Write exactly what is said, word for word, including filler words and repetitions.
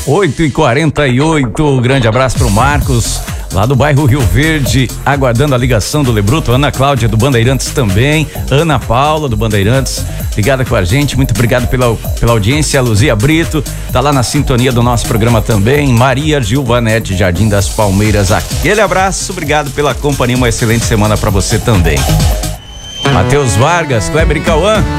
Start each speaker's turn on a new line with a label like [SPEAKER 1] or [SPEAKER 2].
[SPEAKER 1] oito e quarenta e oito, grande abraço pro Marcos, lá do bairro Rio Verde, aguardando a ligação do Lebruto. Ana Cláudia do Bandeirantes também, Ana Paula do Bandeirantes, ligada com a gente, muito obrigado pela, pela audiência. A Luzia Brito tá lá na sintonia do nosso programa também, Maria Gilvanete, Jardim das Palmeiras, aquele abraço, obrigado pela companhia, uma excelente semana para você também. Matheus Vargas, Kleber e Cauã.